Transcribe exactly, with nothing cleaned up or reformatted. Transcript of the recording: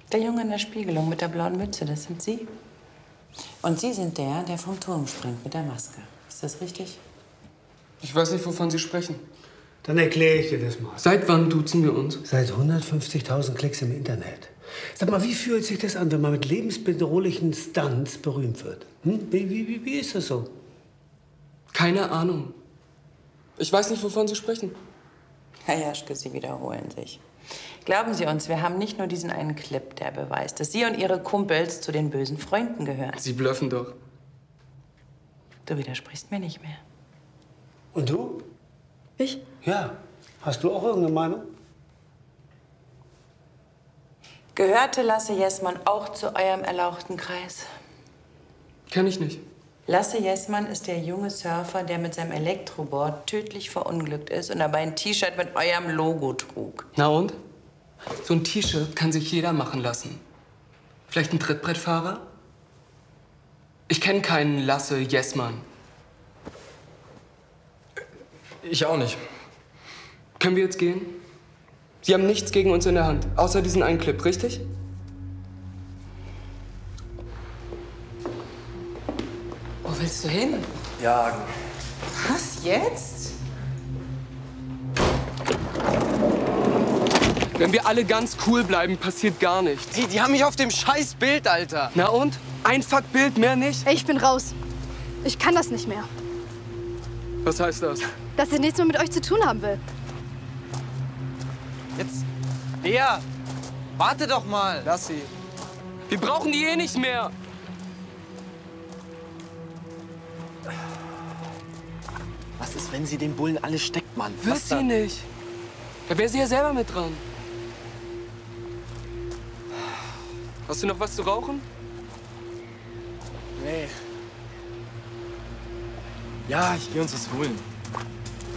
Der Junge in der Spiegelung mit der blauen Mütze, das sind Sie? Und Sie sind der, der vom Turm springt mit der Maske. Ist das richtig? Ich weiß nicht, wovon Sie sprechen. Dann erkläre ich dir das mal. Seit wann duzen wir uns? Seit hundertfünfzigtausend Klicks im Internet. Sag mal, wie fühlt sich das an, wenn man mit lebensbedrohlichen Stunts berühmt wird? Hm? Wie, wie, wie, wie ist das so? Keine Ahnung. Ich weiß nicht, wovon Sie sprechen. Herr Jaschke, Sie wiederholen sich. Glauben Sie uns, wir haben nicht nur diesen einen Clip, der beweist, dass Sie und Ihre Kumpels zu den bösen Freunden gehören. Sie blöffen doch. Du widersprichst mir nicht mehr. Und du? Ich? Ja. Hast du auch irgendeine Meinung? Gehörte Lasse Jessmann auch zu eurem erlauchten Kreis? Kenn ich nicht. Lasse Jessmann ist der junge Surfer, der mit seinem Elektroboard tödlich verunglückt ist und dabei ein T-Shirt mit eurem Logo trug. Na und? So ein T-Shirt kann sich jeder machen lassen. Vielleicht ein Trittbrettfahrer? Ich kenne keinen Lasse Jessmann. Ich auch nicht. Können wir jetzt gehen? Sie haben nichts gegen uns in der Hand, außer diesen einen Clip, richtig? Wo willst du hin? Jagen. Was, jetzt? Wenn wir alle ganz cool bleiben, passiert gar nichts. Die, die haben mich auf dem scheiß Bild, Alter. Na und? Ein Fuckbild, mehr nicht? Ey, ich bin raus. Ich kann das nicht mehr. Was heißt das? Dass ich nichts mehr mit euch zu tun haben will. Jetzt. Bea, warte doch mal. Lass sie. Wir brauchen die eh nicht mehr. Was ist, wenn sie den Bullen alle steckt, Mann? Wird Was sie dann? nicht. Da wäre sie ja selber mit dran. Hast du noch was zu rauchen? Nee. Ja, ich geh uns was holen.